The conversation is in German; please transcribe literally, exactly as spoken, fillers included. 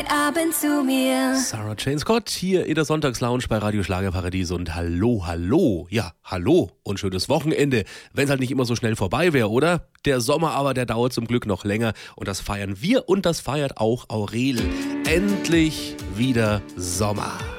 Abend zu mir. Sarah Jane Scott hier in der Sonntagslounge bei Radio Schlagerparadies und hallo, hallo, ja, hallo und schönes Wochenende, wenn es halt nicht immer so schnell vorbei wäre, oder? Der Sommer aber, der dauert zum Glück noch länger und das feiern wir und das feiert auch Aurel. Endlich wieder Sommer.